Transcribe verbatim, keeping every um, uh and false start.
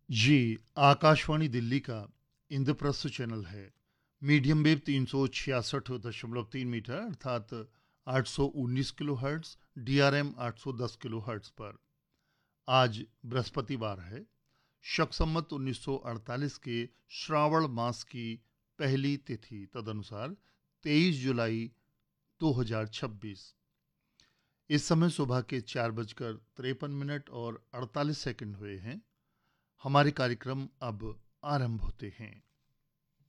जी, आकाशवाणी दिल्ली का इंद्रप्रस्थ चैनल है। Medium wave तीन सौ छियासठ दशमलव तीन मीटर अर्थात आठ सौ उन्नीस किलो हर्ट्ज, डीआरएम आठ सौ दस किलो हर्ट्ज पर। आज बृहस्पतिवार है। शक संवत उन्नीस सौ अड़तालीस के श्रावण मास की पहली तिथि तदनुसार तेईस जुलाई दो हज़ार छब्बीस। इस समय सुबह के चार बजकर तिरपन मिनट और अड़तालीस सेकंड हुए हैं। हमारे कार्यक्रम अब आरंभ होते हैं।